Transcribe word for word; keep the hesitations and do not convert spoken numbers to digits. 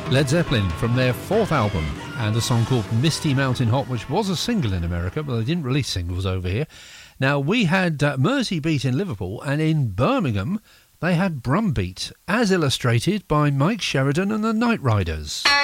Led Zeppelin from their fourth album, and a song called Misty Mountain Hot, which was a single in America, but they didn't release singles over here. Now, we had uh, Mersey Beat in Liverpool, and in Birmingham they had Brumbeat, as illustrated by Mike Sheridan and the Night Riders.